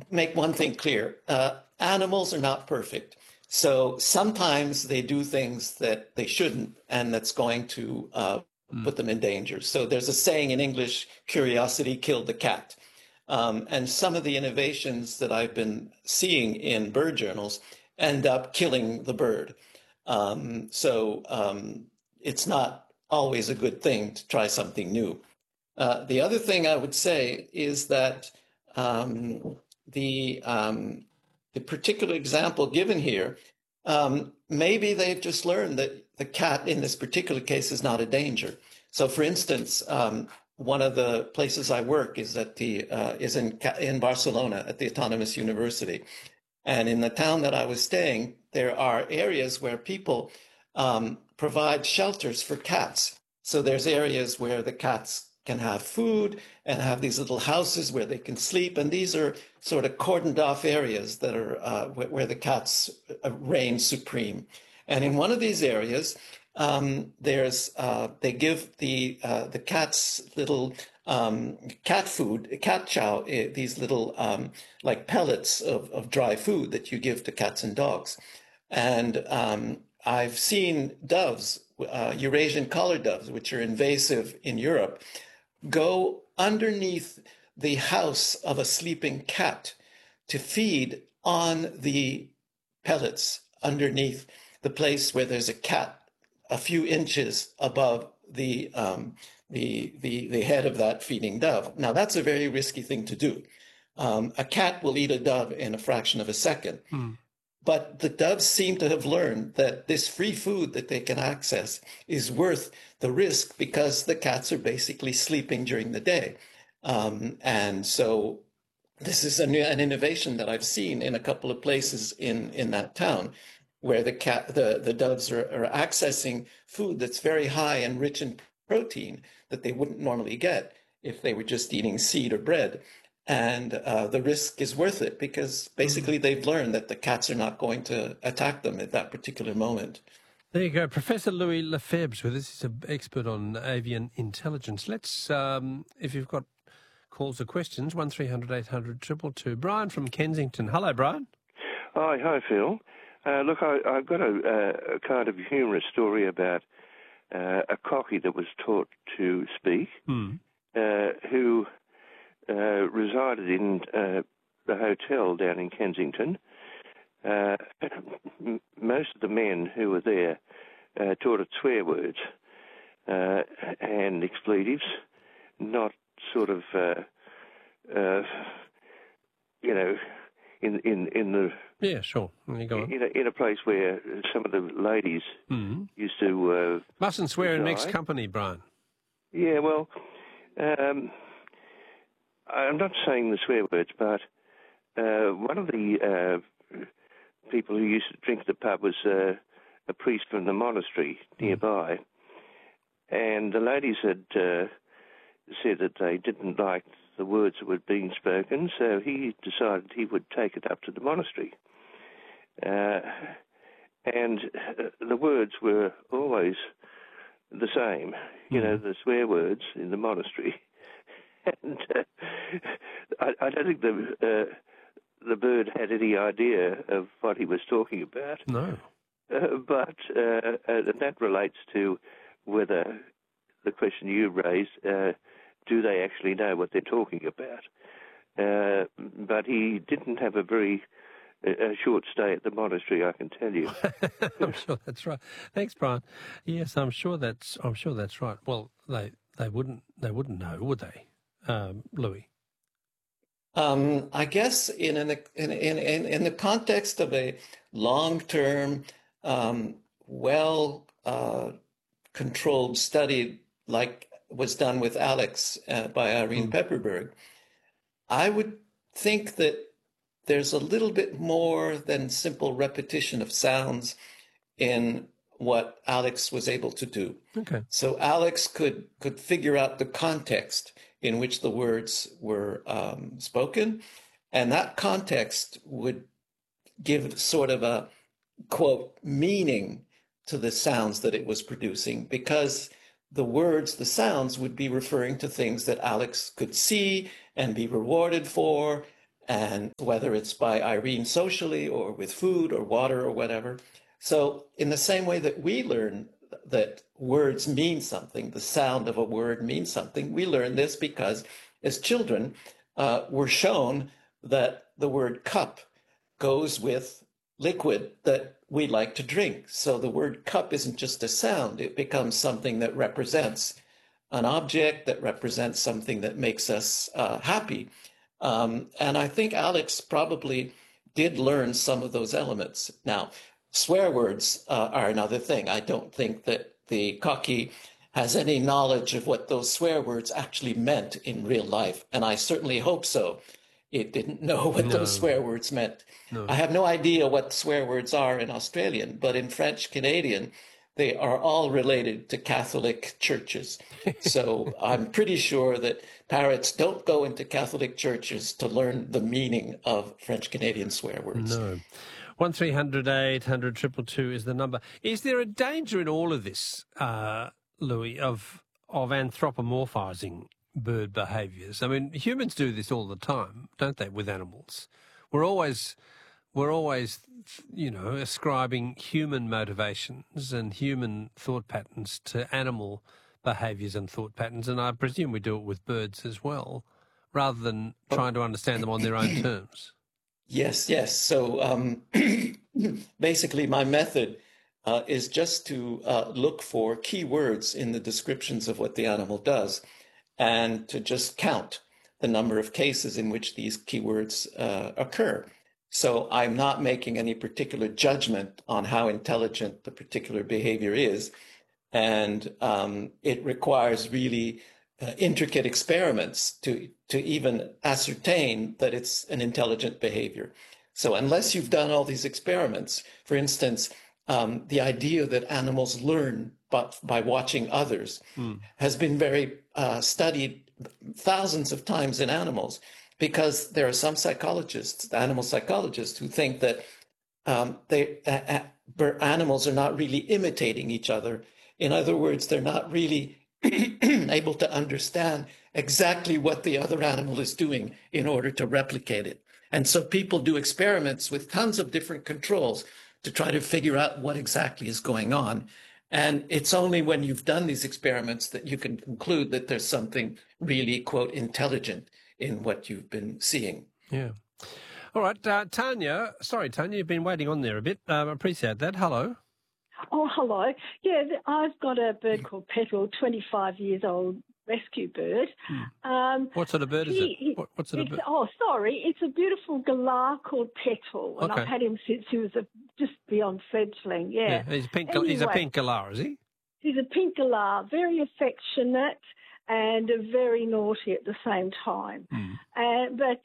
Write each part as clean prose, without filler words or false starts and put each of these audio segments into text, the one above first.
make one thing clear. Animals are not perfect. So sometimes they do things that they shouldn't, and that's going to put them in danger. So there's a saying in English, curiosity killed the cat. And some of the innovations that I've been seeing in bird journals end up killing the bird. It's not always a good thing to try something new. The other thing I would say is that the particular example given here, maybe they've just learned that the cat in this particular case is not a danger. So, for instance, one of the places I work is in Barcelona at the Autonomous University. And in the town that I was staying, there are areas where people provide shelters for cats. So there's areas where the cats can have food and have these little houses where they can sleep. And these are sort of cordoned off areas that are where the cats reign supreme. And in one of these areas, they give the cats little cat food, cat chow, these little like pellets of dry food that you give to cats and dogs. And I've seen doves, Eurasian collared doves, which are invasive in Europe, go underneath the house of a sleeping cat to feed on the pellets underneath the place where there's a cat a few inches above the head of that feeding dove. Now, that's a very risky thing to do. A cat will eat a dove in a fraction of a second. But the doves seem to have learned that this free food that they can access is worth the risk because the cats are basically sleeping during the day. And so this is an innovation that I've seen in a couple of places in that town, where the doves are accessing food that's very high and rich in protein that they wouldn't normally get if they were just eating seed or bread. And the risk is worth it because basically they've learned that the cats are not going to attack them at that particular moment. There you go. Professor Louis Lefebvre with us. He's an expert on avian intelligence. Let's, if you've got calls or questions, 1300 800 222. Brian from Kensington. Hello, Brian. Hi, Phil. Look, I've got a kind of humorous story about a cocky that was taught to speak, who resided in the hotel down in Kensington. Most of the men who were there taught it swear words and expletives, not sort of, in the... Yeah, sure. You go on. In a place where some of the ladies used to... Mustn't swear in mixed company, Brian. Yeah, well, I'm not saying the swear words, but one of the people who used to drink at the pub was a priest from the monastery nearby, and the ladies had said that they didn't like the words that were being spoken, so he decided he would take it up to the monastery. And the words were always the same, the swear words in the monastery. And I don't think the bird had any idea of what he was talking about. No. But that relates to whether the question you raised, do they actually know what they're talking about? But he didn't have a very short stay at the monastery, I can tell you. I'm sure that's right. Thanks, Brian. Yes, I'm sure that's right. Well, they wouldn't know, would they, Louis? I guess in the context of a long-term, well controlled study like was done with Alex by Irene Pepperberg, I would think that there's a little bit more than simple repetition of sounds in what Alex was able to do. Okay. So Alex could figure out the context in which the words were spoken, and that context would give sort of a, quote, meaning to the sounds that it was producing, because the words, the sounds would be referring to things that Alex could see and be rewarded for and whether it's by Irene socially or with food or water or whatever. So in the same way that we learn that words mean something, the sound of a word means something, we learn this because as children, we're shown that the word cup goes with liquid that we like to drink. So the word cup isn't just a sound, it becomes something that represents an object, that represents something that makes us happy. And I think Alex probably did learn some of those elements. Now, swear words are another thing. I don't think that the cocky has any knowledge of what those swear words actually meant in real life. And I certainly hope so. It didn't know what those swear words meant. No. I have no idea what swear words are in Australian, but in French Canadian, they are all related to Catholic churches. So I'm pretty sure that parrots don't go into Catholic churches to learn the meaning of French Canadian swear words. No. 1300 800 222 is the number. Is there a danger in all of this, Louis, of anthropomorphizing bird behaviours? I mean, humans do this all the time, don't they, with animals? We're always, ascribing human motivations and human thought patterns to animal behaviours and thought patterns, and I presume we do it with birds as well, rather than trying to understand them on their own terms. Yes. So basically, my method is just to look for key words in the descriptions of what the animal does, and to just count the number of cases in which these keywords occur. So I'm not making any particular judgment on how intelligent the particular behavior is. And it requires really intricate experiments to even ascertain that it's an intelligent behavior. So unless you've done all these experiments, for instance, the idea that animals learn but by watching others has been very studied thousands of times in animals, because there are some psychologists, animal psychologists, who think that animals are not really imitating each other. In other words, they're not really able to understand exactly what the other animal is doing in order to replicate it. And so people do experiments with tons of different controls to try to figure out what exactly is going on. And it's only when you've done these experiments that you can conclude that there's something really, quote, intelligent in what you've been seeing. Yeah. All right, Tanya. Sorry, Tanya, you've been waiting on there a bit. I appreciate that. Hello. Oh, hello. Yeah, I've got a bird called Petal, 25 years old rescue bird. What sort of bird is it? What sort of bird? Oh, sorry. It's a beautiful galah called Petal, and Okay. I've had him since he was just beyond fledgling, yeah. He's a pink. Anyway, He's a pink galah, is he? He's a pink galah, very affectionate and very naughty at the same time. But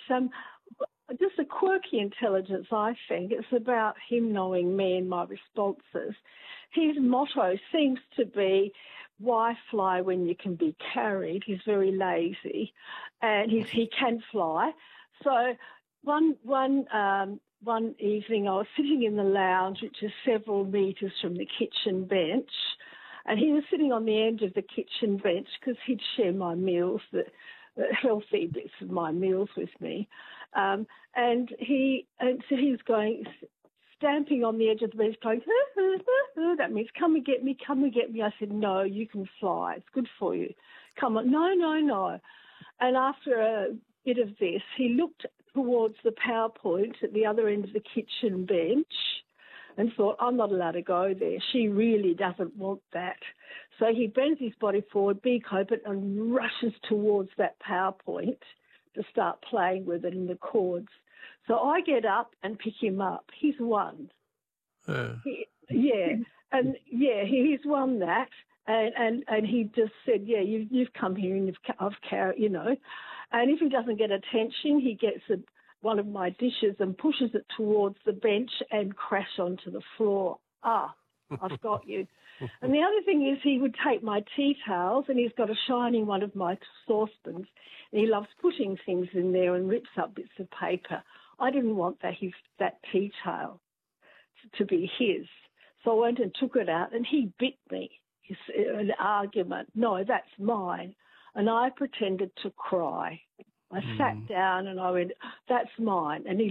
just a quirky intelligence, I think. It's about him knowing me and my responses. His motto seems to be, why fly when you can be carried? He's very lazy, and he can fly. So one evening I was sitting in the lounge, which is several metres from the kitchen bench, and he was sitting on the end of the kitchen bench because he'd share my meals, the healthy bits of my meals with me. And so he was going, stamping on the edge of the bench, going, that means come and get me, come and get me. I said, no, you can fly. It's good for you. Come on. No. And after a bit of this, he looked towards the PowerPoint at the other end of the kitchen bench and thought, I'm not allowed to go there. She really doesn't want that. So he bends his body forward, beak open, and rushes towards that PowerPoint to start playing with it in the chords. So I get up and pick him up. He's won. He's won that. And he just said, yeah, you've come here and I've carried, you know. And if he doesn't get attention, he gets one of my dishes and pushes it towards the bench and crash onto the floor. I've got you. And the other thing is he would take my tea towels, and he's got a shiny one of my saucepans, and he loves putting things in there and rips up bits of paper. I didn't want that tea towel to be his. So I went and took it out, and he bit me. An argument. No, that's mine. And I pretended to cry. I sat down and I went, "That's mine." And he